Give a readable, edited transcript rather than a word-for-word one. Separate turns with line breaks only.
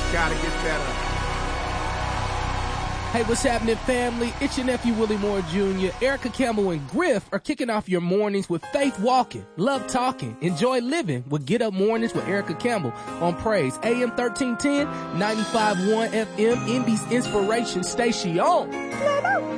Gotta get better.
Hey, what's happening, family? It's your nephew, Willie Moore Jr. Erica Campbell and Griff are kicking off your mornings with Faith Walking, Love Talking, Enjoy Living with Get Up Mornings with Erica Campbell on Praise AM 1310, 95.1 FM, Indy's Inspiration Station.